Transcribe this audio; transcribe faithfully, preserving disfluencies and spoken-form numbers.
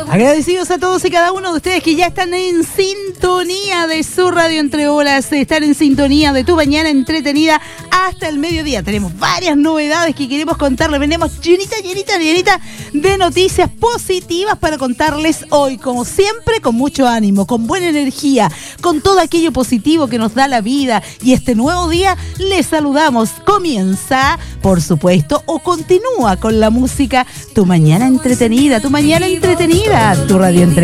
Agradecidos a todos y cada uno de ustedes que ya están en sintonía de su radio Entre Olas, están en sintonía de tu mañana entretenida hasta el mediodía. Tenemos varias novedades que queremos contarles. Venimos llenita, llenita, llenita de noticias positivas para contarles hoy, como siempre, con mucho ánimo, con buena energía, con todo aquello positivo que nos da la vida. Y este nuevo día les saludamos. Comienza, por supuesto, o continúa con la música Tu Mañana Entretenida, Tu Mañana Entretenida, tu radio Entre